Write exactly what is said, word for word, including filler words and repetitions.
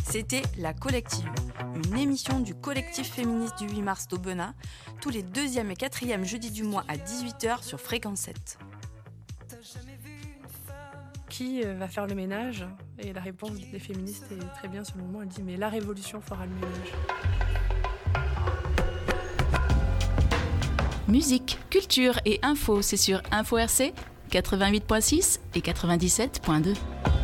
C'était La Collective, une émission du collectif féministe du huit mars d'Aubenas, tous les deuxième et quatrième jeudis du mois à dix-huit heures sur Fréquence sept. Qui va faire le ménage ? Et la réponse des féministes est très bien sur le moment, elle dit « mais la révolution fera le ménage ». Musique, culture et info, c'est sur Info R C quatre-vingt-huit virgule six et quatre-vingt-dix-sept virgule deux.